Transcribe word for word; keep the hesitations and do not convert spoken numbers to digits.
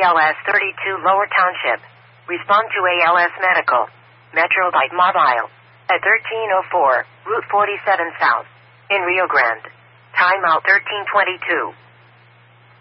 L S thirty-two Lower Township. Respond to A L S Medical. Metrobite Mobile. At thirteen oh four, Route forty-seven South. In Rio Grande. Timeout thirteen twenty-two.